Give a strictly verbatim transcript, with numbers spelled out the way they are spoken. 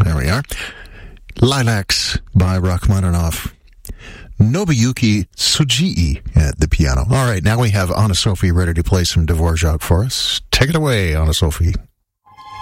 There we are. Lilacs by Rachmaninoff. Nobuyuki Tsujii at the piano. All right, now we have Anna Sophie ready to play some Dvorak for us. Take it away, Anna Sophie.